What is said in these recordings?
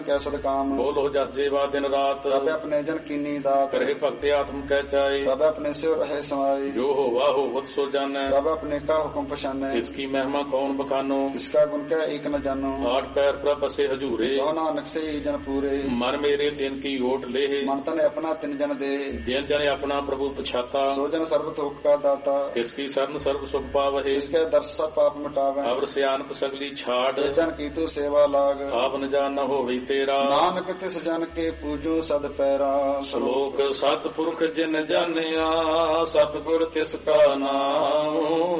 ਕੈ ਸਦਕਾਮ ਬੋਲੋ ਜਸ ਜੀਵਾ ਦਿਨ ਰਾਤ ਪ੍ਰਭ ਆਪਣੇ ਜਨ ਕੀਨੀ ਦਾਤ ਕਰੇ ਭਗਤ ਆਤਮ ਕਹਿ ਚਾਏ ਪ੍ਰਭ ਆਪਣੇ ਸਿਉ ਰਹੇ ਸਮਾਈ ਜੋ ਹੋਵਾ ਹੋਵਤ ਸੋ ਜਾਣੈ ਪ੍ਰਭ ਆਪਣੇ ਕਾ ਹੁਕਮ ਪਛਾਨੈ ਇਸ ਕੀ ਮਹਿਮਾ ਕੌਣ ਬਖਾਨੋ ਤਿਸਕਾ ਗੁਣ ਕੈ ਏਕ ਨ ਜਾਨੋ ਆਠ ਪੈਰ ਪ੍ਰਭ ਬਸੇ ਹਜੂਰੇ ਕੋ ਨਾਨਕ ਸੇ ਜਨ ਪੂਰੇ ਮਨ ਮੇਰੇ ਤਿਨ ਕੀ ਓਟ ਲੇਹ ਮਨ ਤਨ ਆਪਣਾ ਤਿਨ ਜਨ ਦੇ ਜਿਨ ਜਨ ਆਪਣਾ ਪ੍ਰਭੂ ਪਛਾਤਾ ਸੋ ਜਨ ਸਰਬ ਥੋਕ ਕਾ ਦਾਤਾ ਤਿਸ ਕੀ ਸਰਨ ਸਰਬ ਸੁਖ ਪਾਵਹਿ ਤਿਸਕੈ ਦਰਸ ਸਭ ਪਾਪ ਮਿਟਾਵੈ ਅਵਰ ਸਿਆਨਪ ਸਗਲੀ ਛਾੜ ਤਿਸ ਜਨ ਕੀ ਤੂ ਸੇਵਾ ਲਾਗ ਆਪ ਨ ਜਾਣ ਨ ਹੋਵੇ ਤੇਰਾ ਨਾਨਕ ਤਿਸ ਜਨ ਕੇ ਪੂਜੋ ਸਦ ਪੈਰਾ ਸ਼ਲੋਕ ਸਤਿਪੁਰਖ ਜਿਨ ਜਾਣਿਆ ਸਤਿਗੁਰ ਤਿਸ ਕਾ ਨਾਮ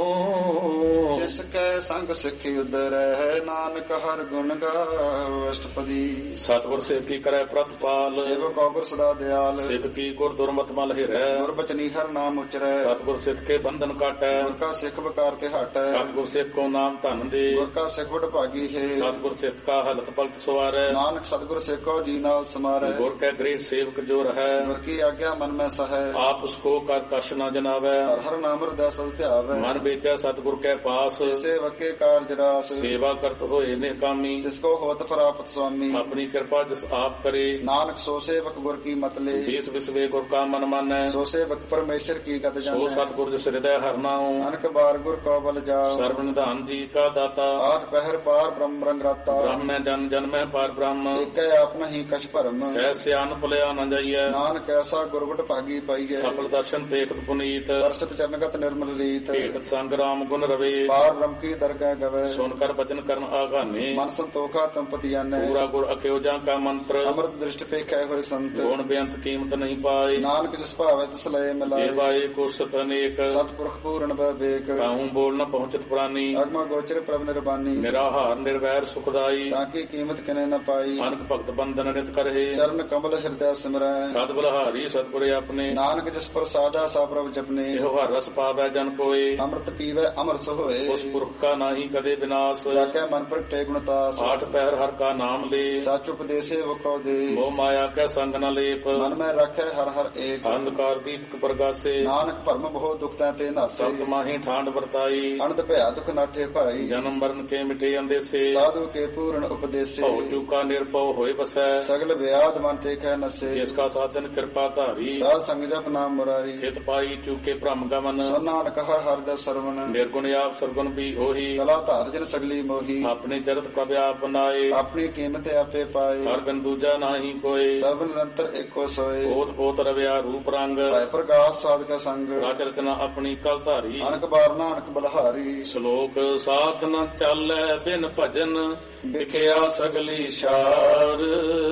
ਤਿਸ ਕੈ ਸੰਗ ਸਿੱਖੀ ਉਦਰੈ ਨਾਨਕ ਹਰ ਗੁਣ ਗਾਵ ਅਸ਼ਟਪਦੀ ਸਤਿਗੁਰ ਸੇਵ ਕੀ ਕਰੈ ਪ੍ਰਤਪਾਲ ਸੇਵਕ ਔਗੁਰ ਸਦਾ ਦਿਆਲ ਸਿੱਖ ਕੀ ਗੁਰ ਦੁਰਮਤ ਮਲ ਹਿਰੈ ਗੁਰ ਬਚਨੀ ਹਰ ਨਾਮ ਉਚਰੈ ਸਤਿਗੁਰ ਸਿੱਖ ਕੇ ਬੰਧਨ ਕਾਟੈ ਗੁਰ ਕਾ ਸਿੱਖ ਵਿਕਾਰ ਤੇ ਹਟੈ ਸਤਿਗੁਰ ਸਿੱਖ ਕੋ ਨਾਮ ਧਨ ਦੇ ਗੁਰ ਕਾ ਸਿੱਖ ਵਡ ਭਾਗੀ ਹੈ ਸਤਿਗੁਰ ਸਿੱਖ ਕਾ ਹਲਤ ਪਲਤ ਸਵਾਰੈ ਨਾਨਕ ਸਤਿਗੁਰ ਸਿੱਖੋ ਜੀ ਨਾਲ ਸਮਾਰੈ ਗੁਰ ਕੈ ਗ੍ਰਹਿ ਸੇਵਕ ਜੋ ਰਹੈ ਗੁਰ ਕੀ ਆਗਿਆ ਮਨ ਮੈਂ ਸਹੈ ਆਪ ਉਸਕੋ ਕਰ ਕਛ ਨ ਜਨਾਵੈ ਹਰ ਹਰ ਨਾਮ ਹਿਰਦੈ ਸਦ ਧਿਆਵੈ ਮਨ ਵੇਚੈ ਸਤਿਗੁਰ ਕੈ ਪਾਸ ਸੇਵਕੇ ਕਾਰਜ ਰਾਸ ਸੇਵਾ ਕਰਤ ਹੋਏ ਨੇ ਕਾਮੀ ਜਿਸ ਕੋ ਹੋਤ ਪ੍ਰਾਪਤ ਸੁਆਮੀ ਆਪਣੀ ਕਿਰਪਾ ਜਿਸ ਆਪ ਕਰੇ ਨਾਨਕ ਸੋ ਸੇਵਕ ਗੁਰ ਕੀ ਮਤਲੇ ਦੇਸ ਵਿਸਵੇ ਗੁਰ ਕਾ ਮਨ ਮਾਨੈ ਸੋ ਸੇਵਕ ਪਰਮੇਸ਼ਰ ਕੀ ਗਤ ਸੋ ਜਾਣੈ ਸਤਿਗੁਰ ਜਿਸ ਹਿਰਦੈ ਹਰਨਾਉ ਅਨਕ ਬਾਰ ਗੁਰ ਕੋ ਬਲ ਜਾਓ ਸਰਬ ਨਿਧਾਨ ਜੀ ਕਾ ਦਾਤਾ ਆਠ ਪਹਿਰ ਪਾਰ ਬ੍ਰਹਮ ਰੰਗ ਰਾਤਾ ਬ੍ਰਹਮੈ ਜਨ ਜਨਮੈ ਪਾਰ ਬ੍ਰਹਮ ਏਕੈ ਆਪ ਨਹੀਂ ਕਛ ਭਰਮ ਸਹਿ ਸਿਆਨ ਭੁਲਿਆ ਨ ਜਾਈਐ ਨਾਨਕ ਐਸਾ ਗੁਰਗੁਟ ਭਾਗੀ ਪਾਈਐ ਸਫਲ ਦਰਸ਼ਨ ਦੇਖਤ ਪੁਨੀਤ ਦਰਸ਼ਤ ਚਰਨਗਤ ਨਿਰਮਲ ਰੀਤ ਭੇਟ ਸੰਗ ਰਾਮ ਗੁਣ ਰਵੇ ਪਾਰ ਬ੍ਰਹਮ ਕੀ ਦਰਗਹਿ ਗਵੇ ਸੁਨ ਕਰ ਬਚਨ ਕਰਨ ਆਗਾਨੇ ਮਨ ਸੰਤੋਖਾ ਤੰਪਤਿ ਜਾਣੈ ਪੂਰਾ ਗੁਰ ਅਕਿਓ ਜਾਂ ਕਾ ਮੰਤਰ ਅਮਰਤ ਦ੍ਰਿਸ਼ਟ ਪੇਖੈ ਹੋਏ ਸੰਤ ਗੁਣ ਬੇਅੰਤ ਕੀਮਤ ਨਹੀਂ ਪਾਏ ਨਾਨਕ ਜਿਸ ਭਾਵੈ ਤਿਸ ਲਏ ਮਿਲਾਏ ਜੇਵਾਏ ਕੋ ਸਤ ਅਨੇਕ ਸਤਿਪੁਰਖ ਪੂਰਨ ਬਵੇਕ ਕਾਹੂ ਬੋਲ ਨ ਪਹੁੰਚਤ ਪ੍ਰਾਨੀ ਅਗਮਾ ਗੋਚਰ ਪ੍ਰਭ ਨਿਰਬਾਨੀ ਨਿਰਾਹਾਰ ਨਿਰਵੈਰ ਸੁਖਦਾਈ ਤਾਂ ਕੀ ਕੀਮਤ ਕਿਨੇ ਨ ਪਾਈ ਅਨਕ ਭਗਤ ਬੰਦਨ ਨਿਤ ਕਰਹਿ ਚਰਨ ਕਮਲ ਹਿਰਦੈ ਸਿਮਰੈ ਸਤ ਬਲਹਾਰੀ ਸਤਿਗੁਰ ਆਪਣੇ ਨਾਨਕ ਜਿਸ ਪ੍ਰਸਾਦਾ ਸਾ ਪ੍ਰਭ ਜਪਨੇ ਇਹੋ ਹਰ ਰਸ ਪਾਵੈ ਜਨ ਕੋਏ ਅੰਮ੍ਰਿਤ ਪੀਵੈ ਅਮਰਸ ਹੋਏ ਉਸ ਪੁਰਖ ਕਾ ਨਾਹੀ ਕਦੇ ਵਿਨਾਸ਼ ਜਾਕੈ ਮਨ ਪ੍ਰਗਟੇ ਗੁਣਤਾਸ ਆਠ ਪਹਿਰ ਹਰ ਕਾ ਨਾਮ ਲੇ ਸਚ ਉਪਦੇਸੇ ਵਕੋ ਦੇ ਮੋਹ ਮਾਇਆ ਕੈ ਸੰਗ ਨ ਲੇਪ ਮਨ ਮੈਂ ਰੱਖੈ ਹਰ ਹਰ ਏਕ ਅੰਧਕਾਰ ਦੀਪਕ ਪ੍ਰਗਾਸੇ ਨਾਨਕ ਭਰਮ ਬਹੁ ਦੁਖਤੈ ਤੇ ਨਾਸੇ ਸਤ ਮਾਹੀ ਠਾਂਡ ਵਰਤਾਈ ਅਨੰਦ ਭਇਆ ਦੁਖ ਨਾਠੇ ਭਾਈ ਜਨਮ ਮਰਨ ਕੇ ਮਿਟੇ ਅੰਦੇਸੇ ਸਾਧੂ ਕੇ ਪੂਰਨ ਉਪਦੇਸੇ ਭਉ ਚੂਕਾ ਨਿਰਭਉ ਹੋਏ ਬਸੈ ਸਗਲ ਵਿਆਦ ਮਨ ਤੇ ਕਹਿ ਨਸੇ ਜਿਸ ਕਾ ਸਾਧਨ ਕਿਰਪਾ ਧਾਰੀ ਸਾਧ ਸੰਗ ਜਪ ਨਾਮ ਮੁਰਾਰੀ ਚਿਤ ਪਾਈ ਚੂਕੇ ਭ੍ਰਮ ਗਮਨ ਸੋ ਨਾਨਕ ਹਰ ਹਰ ਦਾ ਸਰਵਨ ਨਿਰਗੁਣ ਆਪ ਸਰਗੁਣ ਵੀ ਹੋਈ ਕਲਾ ਧਾਰ ਜਨ ਸਗਲੀ ਮੋਹੀ ਆਪਣੇ ਚਰਤ ਪ੍ਰਭ ਆਪ ਬਨਾਏ ਆਪਣੀ ਕੀਮਤ ਆਪੇ ਪਾਏ ਹਰ ਬਿਨ ਦੂਜਾ ਨਾਹੀ ਕੋਏ ਸਰਬ ਨਿਰੰਤਰ ਏਕੋ ਸੋਏ ਪੋਤ ਪੋਤ ਰਵਿਆ ਰੂਪ ਰੰਗ ਭੈ ਪ੍ਰਗਾਸ ਸਾਧਕ ਸੰਗ ਰਾਜ ਰਚਨਾ ਆਪਣੀ ਕਲ ਧਾਰੀ ਅਨਕ ਬਾਰ ਨਾਨਕ ਬਲਹਾਰੀ ਸ਼ਲੋਕ ਸਾਥ ਨ ਚੱਲੈ ਬਿਨ ਭਜਨ ਵਿਖਿਆ ਸਗਲੀ ਸ਼ਾਰ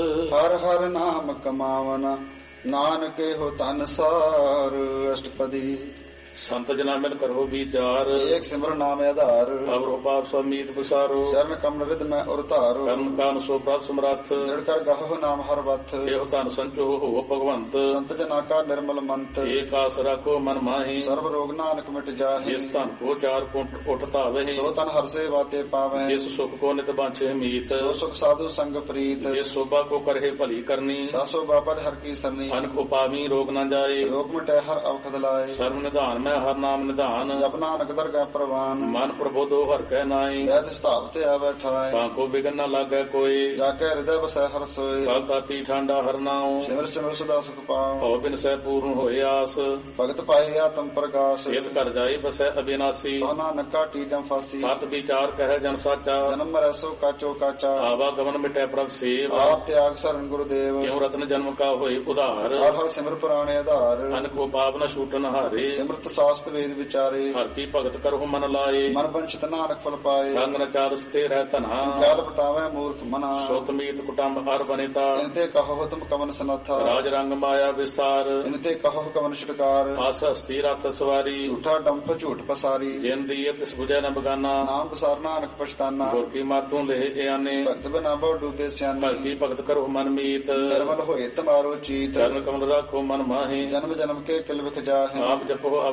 ਹਰ ਹਰ ਨਾਮ ਕਮਾਵਨ ਨਾਨਕੇ ਹੋ ਧਨ ਸਾਰ ਅਸ਼ਟਪਦੀ ਸੰਤ ਜਨਾ ਮਿਲ ਕਰੋ ਵਿਚਾਰ ਏਕ ਸਿਮਰਨ ਨਾਮ ਆਧਾਰ ਅਵਰੋ ਪਾਪ ਸਮੀਤ ਪਸਾਰੋ ਚਰਨ ਕਮਲ ਰਿਦ ਮੈਂ ਉਰ ਧਾਰੋ ਕਰਮ ਕਾਮ ਸੋ ਪ੍ਰਭ ਸਮਰੱਥ ਜੜ ਕਰ ਗਾਹੋ ਨਾਮ ਹਰ ਵਥ ਇਹੋ ਧਨ ਸੰਚੋ ਹੋ ਭਗਵੰਤ ਸੰਤ ਜਨਾ ਕਾ ਨਿਰਮਲ ਮੰਤ ਏਕ ਆਸ ਰੱਖੋ ਮਨ ਮਾਹੀ ਸਰਬ ਰੋਗ ਨਾਨਕ ਮਿਟ ਜਾਹੇ ਜਿਸ ਧਨ ਕੋ ਚਾਰ ਕੁੰਟ ਉੱਠ ਧਾਵੇ ਸੋ ਤਨ ਹਰ ਸੇਵਾ ਤੇ ਪਾਵੈ ਜਿਸ ਸੁਖ ਕੋ ਨਿਤ ਬਾਂਛੇ ਮੀਤ ਸੋ ਸੁਖ ਸਾਧੂ ਸੰਗ ਪ੍ਰੀਤ ਜਿਸ ਸੋਭਾ ਕੋ ਕਰਹਿ ਭਲੀ ਕਰਨੀ ਸਾਸੋ ਬਾਬਾ ਹਰ ਕੀ ਸਰਨੀ ਅਨਕ ਉਪਾਵੀ ਰੋਗ ਨ ਜਾਏ ਰੋਗ ਮਿਟੈ ਹਰ ਅਵਖਦ ਲਾਏ ਸਰਬ ਨਿਧਾਨ ਮੈਂ ਹਰ ਨਾਮ ਨਿਧਾਨ ਜਪ ਨਾਨਕ ਦਰਗਾਹ ਪ੍ਰਵਾਨ ਮਨ ਪ੍ਰਬੋਧੋ ਹਰ ਕੈ ਨਾਈ ਜੈ ਸਤਾਵ ਤੇ ਆ ਬੈਠਾਏ ਤਾਂ ਕੋ ਬਿਗਨ ਨ ਲਾਗੈ ਕੋਈ ਜਾ ਕੇ ਹਿਰਦੈ ਵਸੈ ਹਰ ਸੋਏ ਕਲ ਤਾਤੀ ਠਾਂਡਾ ਹਰ ਨਾਉ ਸਿਮਰ ਸਿਮਰ ਸਦਾ ਸੁਖ ਪਾਉ ਭਉ ਬਿਨ ਸਹਿ ਪੂਰਨ ਹੋਏ ਆਸ ਭਗਤ ਪਾਏ ਆਤਮ ਪ੍ਰਗਾਸ ਇਤ ਕਰ ਜਾਏ ਬਸੈ ਅਬਿਨਾਸੀ ਸੋ ਨਾਨਕ ਕਾਟੀ ਜਮ ਫਾਸੀ ਸਤ ਵਿਚਾਰ ਕਹਿ ਜਨ ਸਾਚਾ ਜਨਮ ਮਰੈ ਸੋ ਕਾਚੋ ਕਾਚਾ ਆਵਾ ਗਮਨ ਮਿਟੈ ਪ੍ਰਭ ਸੇਵ ਆਪ ਤਿਆਗ ਸਰਨ ਗੁਰਦੇਵ ਕਿਉ ਰਤਨ ਜਨਮ ਕਾ ਹੋਏ ਉਧਾਰ ਹਰ ਹਰ ਸਿਮਰ ਪੁਰਾਣੇ ਆਧਾਰ ਅਨਕ ਕੋ ਪਾਪ ਨ ਛੂਟਨ ਹਾਰੇ ਸਿਮਰਤ ਸਾਸਤ ਵੇਦ ਵਿਚਾਰੇ ਹਰ ਕੀ ਭਗਤ ਕਰਹੁ ਮਨ ਲਾਏ ਮਨ ਬੰਛਤ ਨਾਨਕ ਫਲ ਪਾਏ ਸੰਗ ਨ ਚਾਰ ਸਤੇ ਰਹਿ ਧਨਾ ਕਾਲ ਪਟਾਵੇ ਮੂਰਖ ਮਨਾ ਸੁਤ ਮੀਤ ਕੁਟੰਬ ਹਰ ਬਨੇਤਾ ਇਨਤੇ ਕਹੋ ਤੁਮ ਕਵਨ ਸਨਾਥਾ ਰਾਜ ਰੰਗ ਮਾਇਆ ਵਿਸਾਰ ਇਨਤੇ ਕਹੋ ਕਵਨ ਛਟਕਾਰ ਆਸ ਹਸਤੀ ਰਥ ਸਵਾਰੀ ਝੂਠਾ ਡੰਪ ਝੂਠ ਪਸਾਰੀ ਜਿਨ ਦੀ ਤਿਸ ਬੁਝੈ ਨ ਬਗਾਨਾ ਨਾਮ ਬਸਾਰ ਨਾਨਕ ਪਛਤਾਨਾ ਗੁਰ ਕੀ ਮਾਤੋਂ ਲਹਿ ਇਆਨੇ ਭਗਤ ਬਨਾ ਬਹੁ ਡੂਬੇ ਸਿਆਨੇ ਭਗਤੀ ਭਗਤ ਕਰੋ ਮਨ ਮੀਤ ਨਿਰਮਲ ਹੋਏ ਤਮਾਰੋ ਚੀਤ ਚਰਨ ਕਮਲ ਰਾਖੋ ਮਨ ਮਾਹੀ ਜਨਮ ਜਨਮ ਕੇ ਕਿਲ ਵਿਖ ਜਾਹੇ ਆਪ ਜਪੋ ਅਵਰ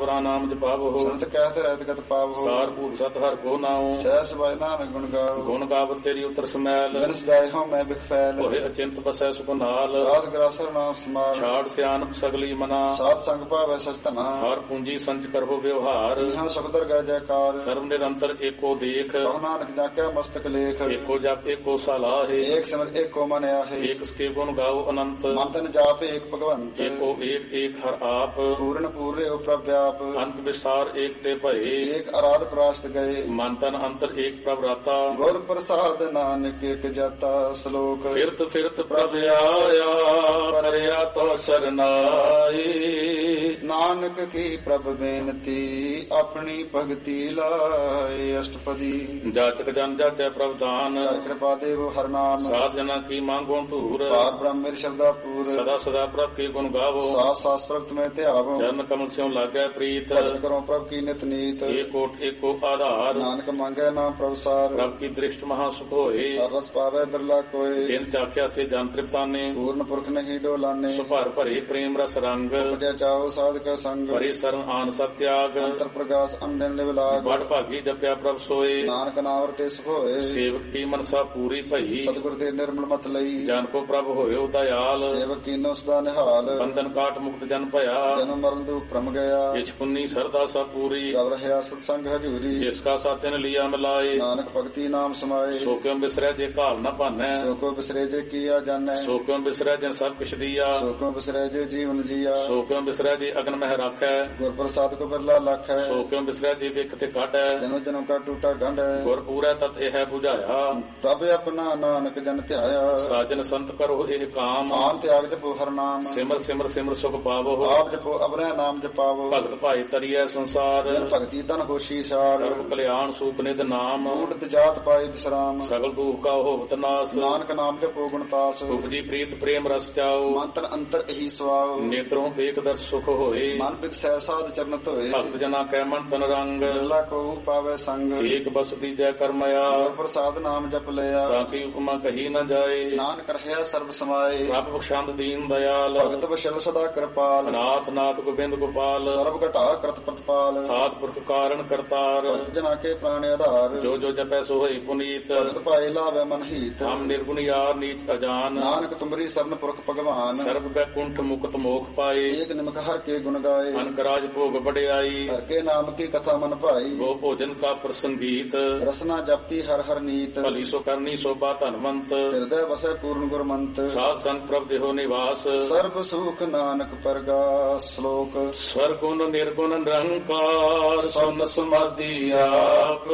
ਸਿਮਰਾਵਰਾ ਨਾਮ ਜਪਾਵੋ ਸੰਤ ਕਹਿਤ ਰਹਿਤ ਗਤ ਪਾਵੋ ਸਾਰ ਭੂਤ ਸਤ ਹਰ ਕੋ ਨਾਉ ਸਹਿਸ ਬਾਇ ਨਾਨਕ ਗੁਣ ਗਾਓ ਗੁਣ ਗਾਵਤ ਤੇਰੀ ਉਤਰ ਸਮੈਲ ਬਿਨ ਸਦਾਇ ਹਉ ਮੈਂ ਬਿਖ ਫੈਲ ਹੋਏ ਅਚਿੰਤ ਬਸੈ ਸੁਖ ਨਾਲ ਸਾਧ ਗਰਾਸਰ ਨਾਮ ਸਮਾਰ ਛਾੜ ਸਿਆਨਪ ਸਗਲੀ ਮਨਾ ਸਾਧ ਸੰਗ ਭਾਵੈ ਸਚ ਧਨਾ ਹਰ ਪੂੰਜੀ ਸੰਚ ਕਰੋ ਵਿਵਹਾਰ ਇਹਾਂ ਸੁਖਦਰ ਗੈ ਜੈਕਾਰ ਸਰਬ ਨਿਰੰਤਰ ਏਕੋ ਦੇਖ ਕਹੁ ਨਾਨਕ ਜਾਕਿਆ ਮਸਤਕ ਲੇਖ ਏਕੋ ਜਪ ਏਕੋ ਸਲਾਹੇ ਏਕ ਸਿਮਰ ਏਕੋ ਮਨ ਆਹੇ ਏਕ ਸਕੇ ਗੁਣ ਗਾਓ ਅਨੰਤ ਮਨ ਤਨ ਜਾਪ ਏਕ ਭਗਵੰਤ ਏਕੋ ਏਕ ਏਕ ਹਰ ਆਪ ਪੂਰਨ ਪੂਰੇ ਉਪਰ ਵਿਆਪ ਅੰਤ ਵਿਸਾਰ ਏਕ ਤੇ ਭਏ ਏਕ ਅਰਾਧ ਪ੍ਰਾਸ਼ਟ ਗਏ ਮਨ ਤਨ ਅੰਤਰ ਏਕ ਪ੍ਰਭ ਰਾਤਾ ਗੁਰ ਪ੍ਰਸਾਦ ਨਾਨਕ ਏਕ ਜਾਤਾ ਸ਼ਲੋਕ ਫਿਰਤ ਫਿਰਤ ਪ੍ਰਭ ਆਇਆ ਕਰਿਆ ਤੋ ਸਰਨਾਈ ਨਾਨਕ ਕੀ ਪ੍ਰਭ ਬੇਨਤੀ ਆਪਣੀ ਭਗਤੀ ਲਾਏ ਅਸ਼ਟਪਦੀ ਜਾਚਕ ਜਨ ਜਾਚੈ ਪ੍ਰਭ ਦਾਨ ਹਰ ਕਿਰਪਾ ਦੇਵ ਹਰ ਨਾਮ ਸਾਧ ਜਨਾ ਕੀ ਮੰਗੋ ਧੂਰ ਪਾਰ ਬ੍ਰਹਮ ਮੇਰੇ ਸ਼ਬਦਾ ਪੂਰ ਸਦਾ ਸਦਾ ਪ੍ਰਭ ਕੀ ਗੁਣ ਗਾਵੋ ਸਾਸ ਸਾਸ ਪ੍ਰਭ ਤੁਮੇ ਧਿਆਵੋ ਚਰਨ ਕਮਲ ਸਿਉ ਲਾਗੈ ਪ੍ਰੀਤ ਭਗਤ ਕਰੋ ਪ੍ਰਭ ਕੀ ਨਿਤ ਨੀਤ ਏਕੋਟ ਏਕੋ ਆਧਾਰ ਨਾਨਕ ਮੰਗੈ ਨਾਮ ਪ੍ਰਭ ਸਾਰ ਪ੍ਰਭ ਕੀ ਦ੍ਰਿਸ਼ਟ ਮਹਾ ਸੁਖ ਹੋਏ ਹਰ ਰਸ ਪਾਵੈ ਬਿਰਲਾ ਕੋਏ ਜਿਨ ਚਾਖਿਆ ਸੇ ਜਨ ਤ੍ਰਿਪਤਾਨੇ ਪੂਰਨ ਪੁਰਖ ਨਹੀਂ ਡੋਲਾਨੇ ਸੁਭਰ ਭਰੇ ਪ੍ਰੇਮ ਰਸ ਰੰਗ ਉਪਜਿਆ ਚਾਓ ਸਾਧਕ ਸੰਗ ਭਰੇ ਸਰਨ ਆਨ ਸਤ ਤਿਆਗ ਅੰਤਰ ਪ੍ਰਗਾਸ ਅੰਦਨ ਲਿਵ ਲਾਗ ਬੜ ਭਾਗੀ ਜਪਿਆ ਪ੍ਰਭ ਸੋਏ ਨਾਨਕ ਨਾਮ ਰਤੇ ਸੁਖ ਹੋਏ ਸੇਵਕ ਕੀ ਮਨਸਾ ਪੂਰੀ ਭਈ ਸਤਿਗੁਰ ਤੇ ਨਿਰਮਲ ਮਤ ਲਈ ਜਨ ਕੋ ਪ੍ਰਭ ਹੋਇਓ ਦਇਆਲ ਸੇਵਕ ਕੀਨੋ ਸਦਾ ਨਿਹਾਲ ਬੰਧਨ ਕਾਟ ਮੁਕਤ ਜਨ ਭਇਆ ਜਨਮ ਮਰਨ ਦੁਖ ਭ੍ਰਮ ਗਿਆ ਜਿਸ ਪੁੰਨੀ ਸਰਦਾ ਸਾ ਪੂਰੀ ਰਵ ਰਹਿਆ ਸਤ ਸੰਗ ਹਜੂਰੀ ਜਿਸ ਕਾ ਸਾਤਿਨ ਲਿਆ ਮਿਲਾਏ ਨਾਨਕ ਭਗਤੀ ਨਾਮ ਸਮਾਏ ਸੋ ਕਿਉ ਬਿਸਰੈ ਜੇ ਘਾਲ ਨ ਭਾਨੈ ਸੋ ਕੋ ਬਿਸਰੇ ਜੇ ਕੀਆ ਜਾਣੈ ਸੋ ਕਿਉ ਬਿਸਰੈ ਜੇ ਸਭ ਕਿਛ ਦੀਆ ਸੋ ਕੋ ਬਿਸਰੇ ਜੇ ਜੀਵਨ ਜੀਆ ਸੋ ਕਿਉ ਬਿਸਰੈ ਜੇ ਅਗਨ ਮਹਿ ਰਾਖੈ ਗੁਰ ਪ੍ਰਸਾਦ ਕੋ ਬਿਰਲਾ ਲਖ ਹੈ ਸੋ ਕਿਉ ਬਿਸਰੈ ਜੇ ਵਿਖ ਤੇ ਕਾਟੈ ਜਨਮ ਜਨਮ ਕਾ ਟੂਟਾ ਗੰਢ ਹੈ ਗੁਰ ਪੂਰੈ ਤਤ ਇਹ 부ਝਾਇਆ ਪ੍ਰਭ ਆਪਣਾ ਨਾਨਕ ਜਨ ਧਿਆਇਆ ਸਾਜਨ ਸੰਤ ਕਰੋ ਇਹ ਕਾਮ ਆਨ ਤਿਆਗ ਜਪੋ ਹਰ ਨਾਮ ਸਿਮਰ ਸਿਮਰ ਸਿਮਰ ਸੁਖ ਪਾਵੋ ਆਪ ਜਪੋ ਅਬਰੈ ਨਾਮ ਜਪਾਵੋ ਭਗਤ ਭਾਈ ਤਰੀਐ ਸੰਸਾਰ ਜਨ ਭਗਤੀ ਤਨ ਹੋਸ਼ੀ ਸਾਰ ਸਰਬ ਕਲਿਆਣ ਸੂਪ ਨਿਧ ਨਾਮ ਊਟਤ ਜਾਤ ਪਾਏ ਵਿਸਰਾਮ ਸਗਲ ਦੁਖ ਕਾ ਹੋਵਤ ਨਾਸ ਨਾਨਕ ਨਾਮ ਜਪੋ ਗੁਣ ਤਾਸ ਉਪਜੀ ਪ੍ਰੀਤ ਪ੍ਰੇਮ ਰਸ ਚਾਓ ਮੰਤਰ ਅੰਤਰ ਇਹੀ ਸਵਾਉ ਨੇਤਰੋਂ ਦੇਖ ਦਰ ਸੁਖ ਹੋਏ ਮਨ ਬਿਕਸੈ ਸਾਧ ਚਰਨ ਧੋਏ ਭਗਤ ਜਨਾ ਕੈ ਮਨ ਤਨ ਰੰਗ ਅੱਲਾ ਕੋ ਪਾਵੇ ਸੰਗ ਏਕ ਬਸ ਦੀਜੈ ਕਰਮਇਆ ਗੁਰ ਪ੍ਰਸਾਦ ਨਾਮ ਜਪ ਲਿਆ ਤਾਂ ਕੀ ਉਪਮਾ ਕਹੀ ਨ ਜਾਏ ਨਾਨਕ ਰਹਿਆ ਸਰਬ ਸਮਾਏ ਪ੍ਰਭ ਬਖਸ਼ੰਦ ਦੀਨ ਦਇਆਲ ਭਗਤ ਵਸ਼ਲ ਸਦਾ ਕਿਰਪਾਲ ਨਾਥ ਨਾਥ ਗੋਬਿੰਦ ਗੋਪਾਲ ਸਰਬ ਘਟਾ ਕਰਤ ਪ੍ਰਤਪਾਲ ਆਦ ਪੁਰਖ ਕਾਰਨ ਕਰਤਾਰ ਭਗਤ ਜਨਾ ਕੇ ਪ੍ਰਾਣ ਆਧਾਰ ਜੋ ਜੋ ਜਪੈ ਸੋ ਹੋਈ ਪੁਨੀਤ ਭਗਤ ਪਾਏ ਲਾਵੇ ਮਨ ਹੀਤ ਹਮ ਨਿਰਗੁਣ ਯਾਰ ਨੀਚ ਅਜਾਨ ਨਾਨਕ ਤੁਮਰੀ ਸਰਨ ਪੁਰਖ ਭਗਵਾਨ ਸਰਬ ਬੈਕੁੰਠ ਮੁਕਤ ਮੋਖ ਪਾਏ ਏਕ ਨਿਮਕ ਹਰ ਕੇ ਗੁਣ ਗਾਏ ਅਨਕਰਾਜ ਭੋਗ ਵਡਿਆਈ ਹਰ ਕੇ ਨਾਮ ਕੀ ਕਥਾ ਮਨ ਭਾਈ ਗੋ ਭੋਜਨ ਕਾ ਪ੍ਰਸੰਗੀਤ ਰਸਨਾ ਜਪਤੀ ਹਰ ਹਰ ਨੀਤ ਭਲੀ ਸੋ ਕਰਨੀ ਸੋਭਾ ਧਨਵੰਤ ਹਿਰਦੈ ਵਸੈ ਪੂਰਨ ਗੁਰਮੰਤ ਸਾਧ ਸੰਗ ਪ੍ਰਭ ਦੇਹੋ ਨਿਵਾਸ ਸਰਬ ਸੁਖ ਨਾਨਕ ਪਰਗਾਸ ਸ਼ਲੋਕ ਸਵਰਗੁਣ ਨਿਰਗੁਣ ਨਿਰੰਕਾਰ ਸੁਨ ਸਮਾਧੀ ਆਪ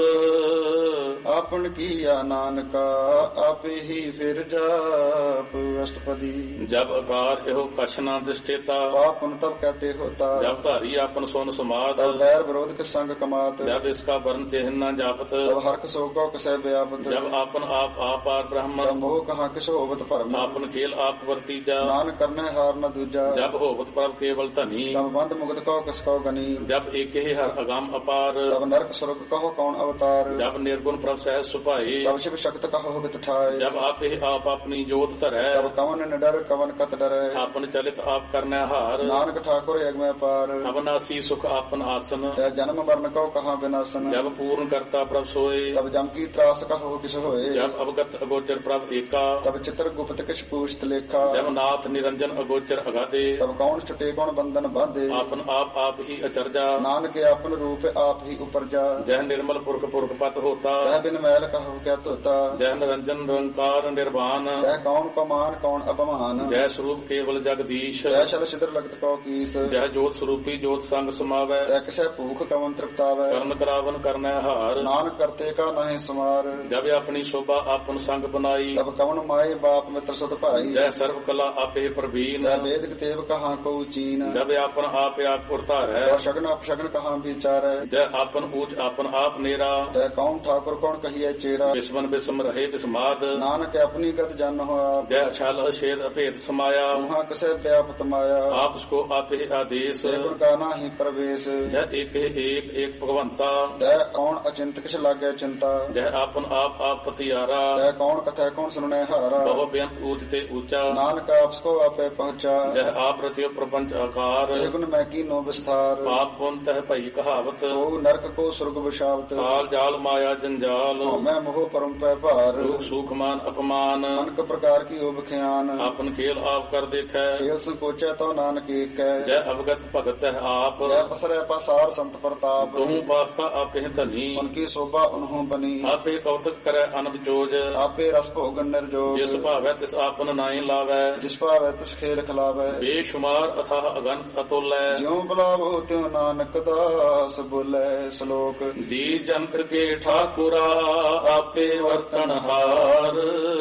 ਆਪਨ ਕੀਆ ਨਾਨਕਾ ਆਪੇ ਹੀ ਫਿਰ ਜਾਪ ਅਸ਼ਟਪਦੀ ਜਬ ਅਕਾਰ ਇਹੋ ਕਛ ਨਾ ਦਿਸ਼ਟੇਤਾ ਪਾਪਨ ਤਬ ਕਹਤੇ ਹੋਤਾ ਜਬ ਧਾਰੀ ਆਪਨ ਸੁਨ ਸਮਾਦ ਤਬ ਵੈਰ ਵਿਰੋਧ ਕੇ ਸੰਗ ਕਮਾਤ ਜਬ ਇਸਕਾ ਵਰਨ ਚਿਹਨ ਨਾ ਜਾਪਤ ਤਬ ਹਰਕ ਸੋ ਕੋ ਕਸੈ ਵਿਆਪਤ ਜਬ ਆਪਨ ਆਪ ਆਪਾਰ ਬ੍ਰਹਮ ਤਬ ਮੋਹ ਕਹਾ ਕਿਛ ਹੋਵਤ ਭਰਮ ਆਪਨ ਖੇਲ ਆਪ ਵਰਤੀਜਾ ਨਾਨਕ ਕਰਨੈ ਹਾਰ ਨ ਦੂਜਾ ਜਬ ਹੋਵਤ ਪ੍ਰਭ ਕੇਵਲ ਧਨੀ ਤਬ ਬੰਧ ਮੁਕਤ ਕੋ ਕਿਸ ਕੋ ਗਨੀ ਜਬ ਏਕੇ ਹਰ ਅਗੰਮ ਅਪਾਰ ਤਬ ਨਰਕ ਸੁਰਗ ਕਹੋ ਕੌਣ ਅਵਤਾਰ ਜਬ ਨਿਰਗੁਣ ਪ੍ਰਭ ਸਹਿ ਸੁਭਾਏ ਤਬ ਸ਼ਿਵ ਸ਼ਕਤ ਕਹੋ ਹੁਕਤ ਠਾਏ ਜਬ ਆਪੇ ਆਪ ਆਪਣੀ ਜੋਤ ਧਰੈ ਤਬ ਕਵਨ ਨ ਡਰ ਕਵਨ ਕਤ ਡਰੈ ਆਪਨ ਚਲਿਤ ਆਪ ਕਰਨੈ ਹਾਰ ਨਾਨਕ ਠਾਕੁਰ ਅਗਮੈ ਪਾਰ ਅਬਨਾਸੀ ਸੁਖ ਆਪਨ ਆਸਨ ਤੈ ਜਨਮ ਮਰਨ ਕੋ ਕਹਾ ਬਿਨਾਸਨ ਜਬ ਪੂਰਨ ਕਰਤਾ ਪ੍ਰਭ ਸੋਏ ਤਬ ਜਮ ਕੀ ਤਰਾਸ ਕਹੋ ਕਿਛ ਹੋਏ ਜਬ ਅਵਗਤ ਅਗੋਚਰ ਪ੍ਰਭ ਏਕਾ ਤਬ ਚਿਤਰ ਗੁਪਤ ਕਿਛ ਪੂਛਤ ਲੇਖਾ ਜਬ ਨਾਥ ਨਿਰੰਜਨ ਅਗੋਚਰ ਅਗਾਦੇ ਤਬ ਕੌਣ ਛੁਟੇ ਕੌਣ ਬੰਧਨ ਬਾਧੇ ਆਪਨ ਆਪ ਹੀ ਅਚਰਜਾ ਨਾਨਕ ਆਪਨ ਰੂਪ ਆਪ ਹੀ ਉਪਰਜਾ ਜਹ ਨਿਰਮਲ ਪੁਰਖ ਪੁਰਖ ਪਤ ਹੋਤਾ ਤੈ ਬਿਨ ਮੈਲ ਕਹੋ ਕਿਆ ਧੋਤਾ ਜਹ ਨਿਰੰਜਨ ਨਿਰੰਕਾਰ ਨਿਰਵਾਨ ਤੈ ਕੌਣ ਕਮਾਨ ਕੌਣ ਅਪਮਾਨ ਜੈ ਸਰੂਪ ਕੇਵਲ ਜਗਦੀਸ਼ ਤੈ ਛਲ ਛਿਦਰ ਲਗਤ ਕੋ ਕੀਸ ਜਹ ਜੋਤ ਸਰੂਪੀ ਜੋਤ ਸੰਗ ਸਮਾਵੈ ਤੈ ਕਿਸੈ ਭੂਖ ਕਵਨ ਤ੍ਰਿਪਤਾਵੈ ਕਰਨ ਕਰਾਵਨ ਕਰਨੈ ਹਾਰ ਨਾਨਕ ਕਰਤੇ ਕਾ ਨਾਹਿ ਸਮਾਰ ਜਬ ਆਪਣੀ ਸ਼ੋਭਾ ਆਪਨ ਸੰਗ ਬਨਾਈ ਤਬ ਕਵਨ ਮਾਏ ਬਾਪ ਮਿੱਤਰ ਸੁਤ ਭਾਈ ਜੈ ਸਰਬ ਕਲਾ ਆਪੇ ਪ੍ਰਵੀਨ ਤੈ ਵੇਦ ਕਿਤੇਬ ਕਹਾ ਕੋ ਚੀਨ ਜਬ ਆਪਨ ਆਪੇ ਆਪ ਉਰਤਾਰੈ ਤੈ ਸ਼ਗਨ ਅਪਸ਼ਗਨ ਕਹਾ ਵਿਚਾਰੈ ਜੈ ਆਪਨ ਊਚ ਆਪਨ ਆਪ ਨੇਰਾ ਤੈ ਕੌਣ ਠਾਕੁਰ ਕੌਣ ਕਹੀਐ ਚੇਰਾ ਬਿਸਮਨ ਬਿਸਮ ਰਹੇ ਬਿਸਮਾਦ ਨਾਨਕ ਆਪਣੀ ਗਤ ਜਨ ਹੋਆ ਜੈ ਅਛਲ ਅਛੇਦ ਅਭੇਦ ਸਮਾਇਆ ਉਹਾਂ ਕਿਸੈ ਵਿਆਪਤ ਮਾਇਆ ਆਪਸ ਕੋ ਆਪੇ ਆਦੇਸ ਗੁਣ ਕਾ ਨਾਹੀ ਪ੍ਰਵੇਸ਼ ਜੈ ਏਕ ਏਕ ਭਗਵੰਤਾ ਤੈ ਕੌਣ ਅਚਿੰਤ ਕਿਛ ਲਾਗੈ ਚਿੰਤਾ ਜੈ ਆਪਨ ਆਪ ਪਤਿਆਰਾ ਤੈ ਕੌਣ ਕਥੈ ਕੌਣ ਸੁਣੈ ਹਾਰਾ ਬਹੁ ਬੇਅੰਤ ਊਚ ਤੇ ਊਚਾ ਨਾਨਕ ਆਪਸ ਕੋ ਆਪੇ ਪਹੁੰਚਾ ਜੈ ਆਪ ਰਚਿਓ ਪ੍ਰਪੰਚ ਆਕਾਰ ਇਹ ਗੁਣ ਮੈਂ ਕੀਨੋ ਵਿਸਥਾਰ ਪਾਪ ਪੁੰਨ ਤਹਿ ਭਈ ਕਹਾਵਤ ਉਹ ਨਰਕ ਕੋ ਸੁਰਗ ਵਿਸ਼ਾਵਤ ਕਾਲ ਜਾਲ ਮਾਇਆ ਜੰਜਾਲ ਮੈਂ ਮੋਹ ਪਰਮ ਪੈ ਭਾਰ ਦੁਖ ਸੁਖ ਮਾਨ ਅਪਮਾਨ ਅਨਕ ਪ੍ਰਕਾਰ ਕੀ ਉਹ ਬਖਿਆਨ ਆਪਨ ਖੇਲ ਆਪ ਕਰ ਦੇਖੈ ਖੇਲ ਸੰਕੋਚੈ ਤੋ ਨਾਨਕ ਏਕੈ ਜੈ ਅਵਗਤ ਭਗਤ ਹੈ ਆਪ ਜੈ ਪਸਰੈ ਪਾਸਾਰ ਸੰਤ ਪ੍ਰਤਾਪ ਤੂੰ ਪਾਪਾ ਆਪੇ ਧਨੀ ਉਨਕੀ ਸੋਭਾ ਉਨਹੋਂ ਬਨੀ ਆਪੇ ਕੌਤਕ ਕਰੈ ਅਨੰਦ ਜੋਜ ਆਪੇ ਰਸ ਭੋਗਨ ਨਿਰਜੋਗ ਜਿਸ ਭਾਵੈ ਤਿਸ ਆਪਨ ਨਾਹੀ ਲਾਵੈ ਜਿਸ ਭਾਵੈ ਤਿਸ ਖੇਲ ਖਿਲਾਵੈ ਬੇਸ਼ੁਮਾਰ ਅਥਾਹ ਅਗੰਤ ਅਤੁਲੈ ਜਿਉ ਬੁਲਾਵੋ ਤਿਉ ਨਾਨਕ ਦਾਸ ਬੋਲੇ ਸ਼ਲੋਕ ਜੀ ਜੰਤ ਕੇ ਠਾਕੁਰਾ ਆਪੇ ਵਰਤਨ ਹਾਰ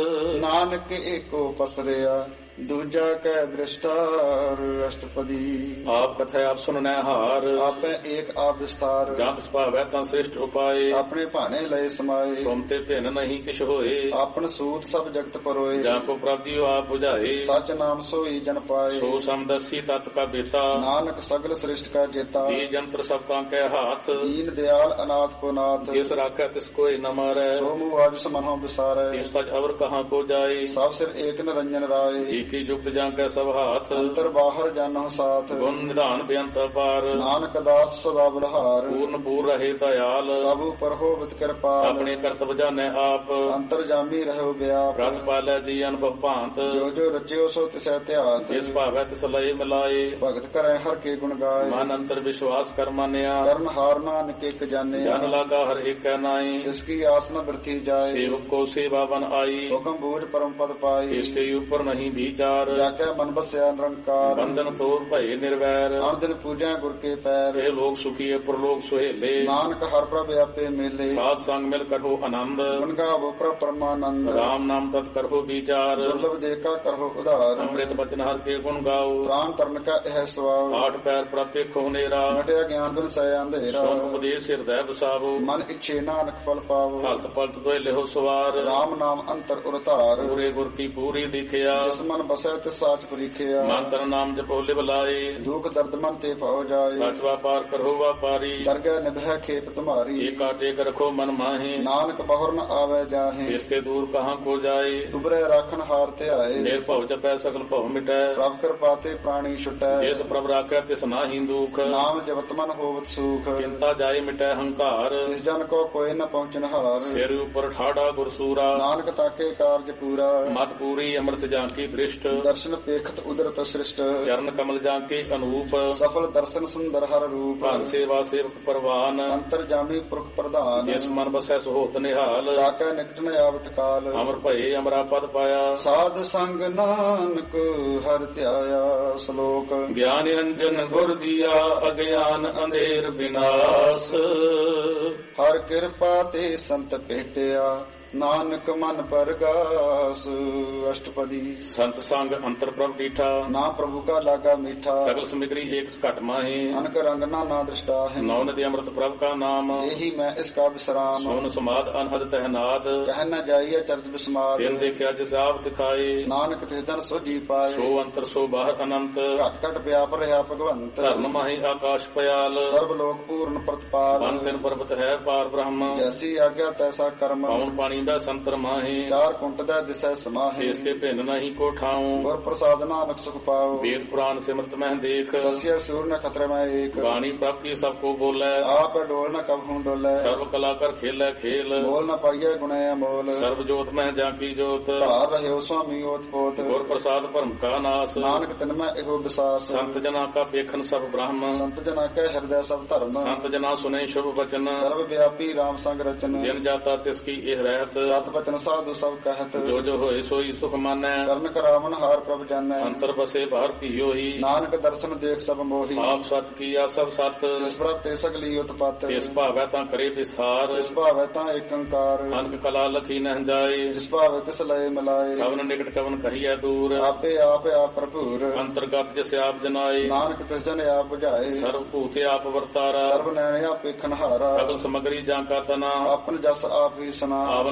ਨਾਨਕ ਏਕੋ ਪਸਰਿਆ ਦੂਜਾ ਕੈ ਦ੍ਰਿਸ਼ਟਾਰ ਅਸ਼ਟਪਦੀ ਆਪ ਕਥੈ ਆਪ ਸੁਨਨੈ ਹਾਰ ਆਪੇ ਏਕ ਆਪ ਵਿਸਤਾਰ ਜੰਤ ਸੁਭਾਵੈ ਤਾਂ ਸ੍ਰਿਸ਼ਟ ਉਪਾਏ ਆਪਣੇ ਭਾਣੇ ਲਏ ਸਮਾਏ ਤੁਮ ਤੇ ਭਿੰਨ ਨਹੀਂ ਕਿਛ ਹੋਏ ਆਪਨ ਸੂਤ ਸਭ ਜਗਤ ਪਰੋਏ ਜਾਂ ਕੋ ਪ੍ਰਾਪਤਿ ਆਪ 부ਝਾਏ ਸਚ ਨਾਮ ਸੋਈ ਜਨ ਪਾਏ ਸੋ ਸਮਦਰਸੀ ਤਤ ਕਾ ਬੇਤਾ ਨਾਨਕ ਸਗਲ ਸ੍ਰਿਸ਼ਟ ਕਾ ਜੇਤਾ ਜੀ ਜੰਤਰ ਸਭ ਤਾਂ ਕੈ ਹਾਥ ਦੀਨ ਦਿਆਲ ਅਨਾਥ ਕੋ ਨਾਥ ਜਿਸ ਰਾਖੈ ਤਿਸ ਕੋਇ ਨ ਮਾਰੈ ਸੋ ਮੂਹ ਆਜਿਸ ਮਨੋਂ ਵਿਸਾਰੈ ਇਸ ਸਚ ਅਵਰ ਕਹਾਂ ਕੋ ਜਾਏ ਸਭ ਸਿਰ ਏਕ ਨਿਰੰਜਨ ਰਾਏ ਏਕੀ ਜੁਗਤ ਜਾਂ ਕੈ ਸਭ ਹਾਥ ਅੰਤਰ ਬਾਹਰ ਜਾਨੋ ਸਾਥ ਗੁਣ ਨਿਧਾਨ ਬੇਅੰਤ ਅਪਾਰ ਨਾਨਕ ਦਾਸ ਸਦਾ ਬਲਹਾਰ ਪੂਰਨ ਪੂਰ ਰਹੇ ਦਇਆਲ ਸਭ ਉਪਰ ਹੋਵਤ ਕਿਰਪਾਲ ਆਪਣੇ ਕਰਤਵ ਜਾਣੈ ਆਪ ਅੰਤਰ ਜਾਮੀ ਰਹੋ ਬਿਆਪ ਰਤ ਪਾਲੈ ਜੀ ਅਨੁਭਵ ਭਾਂਤ ਜੋ ਜੋ ਰਚਿਓ ਸੋ ਤਿਸੈ ਧਿਆਤ ਜਿਸ ਭਾਵੈ ਤਿਸ ਲਏ ਮਿਲਾਏ ਭਗਤ ਕਰੈ ਹਰ ਕੇ ਗੁਣ ਗਾਏ ਮਨ ਅੰਤਰ ਵਿਸ਼ਵਾਸ ਕਰ ਮਾਨਿਆ ਕਰਨ ਹਾਰ ਨਾਨਕ ਇਕ ਜਾਣਿਆ ਜਨ ਲਾਗਾ ਹਰ ਏਕੈ ਨਾਈ ਜਿਸ ਕੀ ਆਸ ਨ ਬਿਰਥੀ ਜਾਏ ਸੇਵਕ ਕੋ ਸੇਵਾ ਬਨ ਆਈ ਹੁਕਮ ਬੂਝ ਪਰਮ ਪਦ ਪਾਈ ਇਸ ਤੇ ਉਪਰ ਨਹੀਂ ਵਿਚਾਰ ਜਾਗੈ ਮਨ ਬਸਿਆ ਨਿਰੰਕਾਰ ਬੰਧਨ ਤੋਰ ਭਏ ਨਿਰਵੈਰ ਅਨ ਦਿਨ ਪੂਜੈ ਗੁਰ ਕੇ ਪੈਰ ਇਹ ਲੋਕ ਸੁਖੀਏ ਪ੍ਰਲੋਕ ਸੁਹੇਲੇ ਨਾਨਕ ਹਰ ਪ੍ਰਭ ਆਪੇ ਮੇਲੇ ਸਾਧ ਸੰਗ ਮਿਲ ਕਰੋ ਆਨੰਦ ਗੁਣ ਗਾਵੋ ਪ੍ਰਭ ਪਰਮਾਨੰਦ ਰਾਮ ਨਾਮ ਤਤ ਕਰੋ ਵਿਚਾਰ ਦੁਰਲਭ ਦੇਖਾ ਕਰੋ ਉਧਾਰ ਅੰਮ੍ਰਿਤ ਬਚਨ ਹਰ ਕੇ ਗੁਣ ਗਾਓ ਪ੍ਰਾਨ ਤਰਨ ਕਾ ਇਹ ਸਵਾਉ ਆਠ ਪੈਰ ਪ੍ਰਤਿ ਖੋਨੇਰਾ ਮਟਿਆ ਗਿਆਨ ਬਿਨ ਸੈ ਅੰਧੇਰਾ ਸੋਨ ਉਪਦੇਸ਼ ਹਿਰਦੈ ਵਸਾਵੋ ਮਨ ਇੱਛੇ ਨਾਨਕ ਫਲ ਪਾਵੋ ਹਲਤ ਪਲਤ ਦੋਇ ਲਿਹੋ ਸਵਾਰ ਰਾਮ ਨਾਮ ਅੰਤਰ ਉਰਤਾਰ ਪੂਰੇ ਗੁਰ ਕੀ ਪੂਰੀ ਦਿਖਿਆ ਜਿਸ ਮਨ ਬਸੈ ਤਿਸ ਸਾਚ ਪਰੀਖਿਆ ਮਨ ਤਨ ਨਾਮ ਜਪੋ ਲਿਵ ਲਾਏ ਦੁਖ ਦਰਦ ਮਨ ਤੇ ਪਾਉ ਜਾਏ ਸਚ ਵਾਪਾਰ ਕਰੋ ਵਾਪਾਰੀ ਦਰਗਹਿ ਨਿਭੈ ਖੇਪ ਤੁਮਾਰੀ ਏਕਾ ਟੇਕ ਰਖੋ ਮਨ ਮਾਹੇ ਨਾਨਕ ਬਹੁਰ ਨ ਆਵੈ ਜਾਹੇ ਇਸ ਤੇ ਦੂਰ ਕਹਾਂ ਕੋ ਜਾਏ ਤੁਬਰੇ ਰਾਖਣ ਹਾਰ ਧਿਆਏ ਨਿਰਭਉ ਜਪੈ ਸਗਲ ਭਉ ਮਿਟੈ ਪ੍ਰਭ ਕਿਰਪਾ ਤੇ ਪ੍ਰਾਣੀ ਛੁਟੈ ਜਿਸ ਪ੍ਰਭ ਰਾਖੈ ਤਿਸ ਨਾਹੀ ਦੁਖ ਨਾਮ ਜਪਤ ਮਨ ਹੋਵਤ ਸੂਖ ਚਿੰਤਾ ਜਾਏ ਮਿਟੈ ਹੰਕਾਰ ਤਿਸ ਜਨ ਕੋ ਕੋਈ ਨ ਪਹੁੰਚਨ ਹਾਰ ਸਿਰ ਉਪਰ ਠਾੜਾ ਗੁਰਸੂਰਾ ਨਾਨਕ ਤਾਕੇ ਕਾਰਜ ਪੂਰਾ ਮਤ ਪੂਰੀ ਅੰਮ੍ਰਿਤ ਜਾਂ ਕੀ ਦ੍ਰਿਸ਼ਟ ਦਰਸ਼ਨ ਪੇਖਤ ਉਦਰਤ ਸ੍ਰਿਸ਼ਟ ਚਰਨ ਕਮਲ ਜਾਂ ਕੇ ਅਨੂਪ ਸਫਲ ਦਰਸ਼ਨ ਸੁੰਦਰ ਹਰ ਰੂਪ ਭਨ ਸੇਵਾ ਸੇਵਕ ਪਰਵਾਨ ਅੰਤਰ ਜਾਮੀ ਪੁਰਖ ਪ੍ਰਧਾਨ ਜਿਸ ਮਨ ਬਸੈ ਸੋਹਤ ਨਿਹਾਲ ਤਾਕੈ ਨਿਕਟ ਨ ਆਵਤ ਕਾਲ ਅਮਰ ਭਏ ਅਮਰਾ ਪਦ ਪਾਇਆ ਸਾਧ ਸੰਗ ਨਾਨਕ ਹਰਿ ਧਿਆਇਆ ਸ਼ਲੋਕ ਗਿਆਨ ਨਿਰੰਜਨ ਗੁਰ ਦੀਆ ਅਗਿਆਨ ਅੰਧੇਰ ਬਿਨਾਸ਼ ਹਰ ਕਿਰਪਾ ਤੇ ਸੰਤ ਭੇਟਿਆ ਨਾਨਕ ਮਨ ਪਰਗਾਸ ਅਸ਼ਟਪਦੀ ਸੰਤ ਸੰਗ ਅੰਤਰ ਪ੍ਰਭ ਡੀਠਾ ਨਾ ਪ੍ਰਭੂ ਕਾ ਲਾਗਾ ਮੀਠਾ ਸਗਲ ਸਮਿਗਰੀ ਏਕ ਘਟ ਮਾਹੇ ਅਨਕ ਰੰਗ ਨਾ ਦ੍ਰਿਸ਼ਟਾ ਹੈ ਨੌ ਨਦੀ ਅੰਮ੍ਰਿਤ ਪ੍ਰਭ ਕਾ ਨਾਮ ਇਹੀ ਮੈਂ ਇਸ ਕਾ ਵਿਸਰਾਮ ਸੋਨ ਸਮਾਦ ਅਨਹਦ ਤਹਿਨਾਦ ਕਹਿ ਨ ਜਾਈਏ ਚਰਜ ਬਿਸਮਾਦ ਤਿਨ ਦੇਖਿਆ ਜਿਸ ਆਪ ਦਿਖਾਏ ਨਾਨਕ ਤਿਸ ਦਿਨ ਸੋਜੀ ਪਾਏ ਸੋ ਅੰਤਰ ਸੋ ਬਾਹਰ ਅਨੰਤ ਘਟ ਘਟ ਵਿਆਪ ਰਿਹਾ ਭਗਵੰਤ ਧਰਨ ਮਾਹੀ ਆਕਾਸ਼ ਪਿਆਲ ਸਰਬ ਲੋਕ ਪੂਰਨ ਪ੍ਰਤਪਾਲ ਬਨ ਤਿਨ ਪਰਬਤ ਹੈ ਪਾਰ ਬ੍ਰਹਮ ਜੈਸੀ ਆਗਿਆ ਤੈਸਾ ਕਰਮ ਪਉਣ ਪਾਣੀ ਦਾ ਸੰਤਰ ਮਾਹੇ ਚਾਰ ਕੁੰਟ ਦਾ ਦਿਸੈ ਸਮਾਹੇ ਇਸ ਤੇ ਭਿੰਨ ਨਹੀਂ ਕੋ ਠਾਉ ਗੁਰ ਪ੍ਰਸਾਦ ਨਾਨਕ ਸੁਖ ਪਾਓ ਵੇਦ ਪੁਰਾਨ ਸਿਮਰਤ ਮਹਿ ਦੇਖ ਸਸਿਆ ਸੂਰ ਨ ਖਤਰੇ ਮੈਂ ਏਕ ਬਾਣੀ ਪ੍ਰਭ ਕੀ ਸਭ ਕੋ ਬੋਲੇ ਆਪ ਡੋਲ ਨ ਕਬਹੂ ਡੋਲੇ ਸਰਬ ਕਲਾ ਕਰ ਖੇਲੇ ਖੇਲ ਮੋਲ ਨ ਪਾਈਏ ਗੁਣੇ ਅਮੋਲ ਸਰਬ ਜੋਤ ਮਹਿ ਜਾਂ ਕੀ ਜੋਤ ਧਾਰ ਰਹਿਓ ਸੁਆਮੀ ਓਤ ਪੋਤ ਗੁਰ ਪ੍ਰਸਾਦ ਭਰਮ ਕਾ ਨਾਸ ਨਾਨਕ ਤਿਨ ਮੈਂ ਇਹੋ ਵਿਸਾਸ ਸੰਤ ਜਨਾ ਕਾ ਵੇਖਣ ਸਭ ਬ੍ਰਹਮ ਸੰਤ ਜਨਾ ਕੈ ਹਿਰਦੈ ਸਭ ਧਰਮ ਸੰਤ ਜਨਾ ਸੁਨੇ ਸ਼ੁਭ ਬਚਨ ਸਰਬ ਵਿਆਪੀ ਰਾਮ ਸੰਗ ਰਚਨ ਜਿਨ ਜਾਤਾ ਤਿਸ ਕੀ ਇਹ ਰਹਿਤ ਸਤ ਬਚਨ ਸਾਧੂ ਸਭ ਕਹਿਤ ਜੋ ਜੋ ਹੋਏ ਸੋਈ ਸੁਖ ਮਾਨੈ ਕਰਨ ਕਰਾਵਨ ਹਾਰ ਪ੍ਰਭ ਜਾਣੈ ਅੰਤਰ ਬਸੇ ਬਾਹਰ ਭੀਓ ਹੀ ਨਾਨਕ ਦਰਸ਼ਨ ਦੇਖ ਸਭ ਮੋਹੀ ਆਪ ਸਤ ਕੀਆ ਸਭ ਸਤ ਜਿਸ ਪ੍ਰਭ ਤੇ ਸਗਲੀ ਉਤਪਤ ਇਸ ਭਾਵੈ ਤਾਂ ਕਰੇ ਵਿਸਾਰ ਜਿਸ ਭਾਵੈ ਤਾਂ ਏਕ ਓੰਕਾਰ ਅਨਕ ਕਲਾ ਲਖੀ ਨਹਿ ਜਾਏ ਜਿਸ ਭਾਵੈ ਤਿਸ ਲਏ ਮਿਲਾਏ ਕਵਨ ਨਿਕਟ ਕਵਨ ਕਹੀਐ ਦੂਰ ਆਪੇ ਆਪ ਭਰਪੂਰ ਅੰਤਰਗਤ ਜਿਸ ਆਪ ਜਨਾਏ ਨਾਨਕ ਤਿਸ ਜਨ ਆਪ ਬੁਝਾਏ ਸਰਬ ਭੂਤ ਆਪ ਵਰਤਾਰਾ ਸਰਬ ਨੈਣ ਆਪੇ ਖਨਹਾਰਾ ਸਗਲ ਸਮਗਰੀ ਜਾਂ ਕਾ ਤਨਾ ਆਪਨ ਜਸ ਆਪ ਹੀ ਸੁਨਾ ਆਵਨ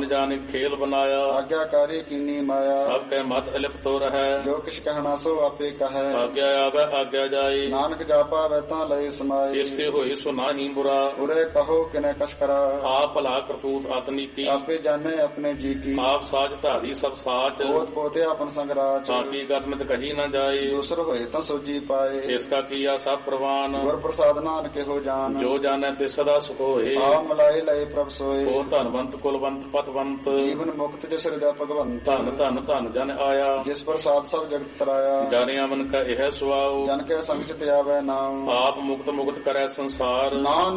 ਜਾਣਿ ਖੇਲ ਬਨਾਇਆ ਆਗਿਆਕਾਰੀ ਕੀਨੀ ਮਾਇਆ ਸਭ ਕੈ ਮਤ ਅਲਿਪਤੋ ਰਹੈ ਜੋ ਕਿਛ ਕਹਿਣਾ ਸੋ ਆਪੇ ਕਹੈ ਆਗਿਆ ਆਵੈ ਆਗਿਆ ਜਾਈ ਨਾਨਕ ਜਾਪਾ ਵੈ ਤਾਂ ਲਏ ਸਮਾਏ ਇਸੇ ਹੋਏ ਸੋ ਨਾਹੀ ਬੁਰਾ ਉਰੇ ਕਹੋ ਕਿਨੇ ਕਛ ਕਰਾ ਆਪ ਭਲਾ ਕਰਤੂਤ ਅਤਨੀਤੀ ਆਪੇ ਜਾਣੇ ਆਪਣੇ ਜੀ ਕੀ ਆਪ ਸਾਜ ਧਾਰੀ ਸਭ ਸਾਚ ਪੋਤ ਪੋਤੇ ਆਪਨ ਸੰਗਰਾਚ ਸਾਕੀ ਗਰਮਿਤ ਕਹੀ ਨਾ ਜਾਏ ਦੂਸਰ ਹੋਏ ਤਾਂ ਸੋਜੀ ਪਾਏ ਇਸ ਕਾ ਕੀਆ ਸਭ ਪ੍ਰਵਾਨ ਗੁਰ ਪ੍ਰਸਾਦ ਨਾਨਕ ਹੋ ਜਾਨ ਜੋ ਜਾਣੈ ਤੇ ਸਦਾ ਸੁਖ ਹੋਏ ਆ ਮਲਾਏ ਲਏ ਪ੍ਰਭ ਸੋਏ ਉਹ ਧਨਵੰਤ ਕੁਲਵੰਤ ਪਤਵੰਤ ਜੀਵਨ ਮੁਕਤ ਜਿਸ ਹਿਰਦੈ ਭਗਵੰਤ ਧਨ ਧਨ ਧਨ ਜਨ ਆਇਆ ਜਿਸ ਪ੍ਰਸਾਦ ਸਭ ਜਗਤ ਤਰਾਇਆ ਜਾਣਿਆ ਮਨ ਕਾ ਇਹ ਸੁਆਉ ਜਨ ਕੇ ਸੰਗ ਚ ਤੇ ਆਵੈ ਨਾਮ ਆਪ ਮੁਕਤ ਮੁਕਤ ਕਰੈ ਸੰਸਾਰ ਨਾਨਕ